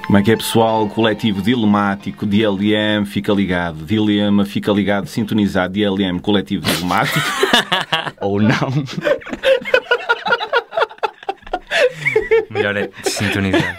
Como é que é, pessoal? Coletivo dilemático, DLM, fica ligado. Dilema, fica ligado, sintonizado. DLM, coletivo dilemático. Ou não. Melhor é sintonizar.